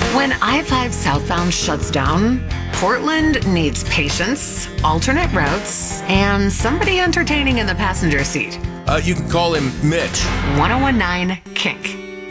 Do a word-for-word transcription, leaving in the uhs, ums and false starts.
When I five southbound shuts down, Portland needs patience, alternate routes, and somebody entertaining in the passenger seat. Uh, you can call him Mitch. ten nineteen Kink.